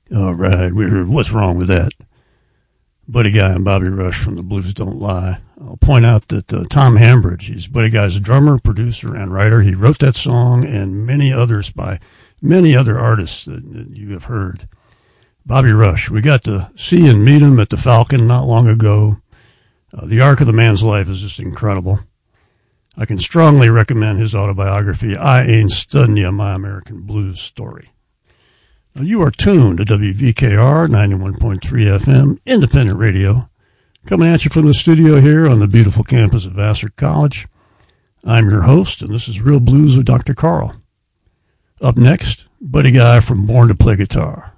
All right, we heard What's Wrong With That? Buddy Guy and Bobby Rush from The Blues Don't Lie. I'll point out that Tom Hambridge, he's Buddy Guy's a drummer, producer, and writer. He wrote that song and many others by many other artists that you have heard. Bobby Rush, we got to see and meet him at the Falcon not long ago. The arc of the man's life is just incredible. I can strongly recommend his autobiography, I Ain't Studying Ya, My American Blues Story. Now, you are tuned to WVKR 91.3 FM, independent radio, coming at you from the studio here on the beautiful campus of Vassar College. I'm your host, and this is Real Blues with Dr. Carl. Up next, Buddy Guy from Born to Play Guitar.